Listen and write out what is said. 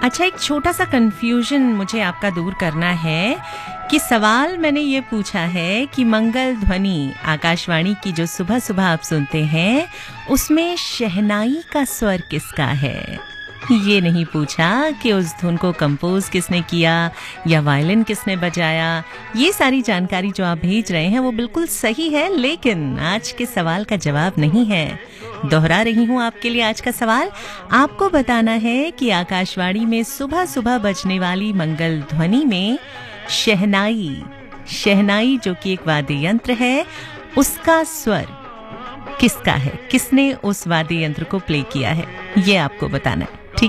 अच्छा, एक छोटा सा कंफ्यूजन मुझे आपका दूर करना है कि सवाल मैंने ये पूछा है कि मंगल ध्वनि आकाशवाणी की जो सुबह सुबह आप सुनते हैं उसमें शहनाई का स्वर किसका है। ये नहीं पूछा कि उस धुन को कंपोज किसने किया या वायलिन किसने बजाया। ये सारी जानकारी जो आप भेज रहे हैं वो बिल्कुल सही है, लेकिन आज के सवाल का जवाब नहीं है। दोहरा रही हूँ आपके लिए आज का सवाल। आपको बताना है कि आकाशवाणी में सुबह सुबह बजने वाली मंगल ध्वनि में शहनाई जो कि एक वाद्य यंत्र है, उसका स्वर किसका है, किसने उस वाद्य यंत्र को प्ले किया है, ये आपको बताना है।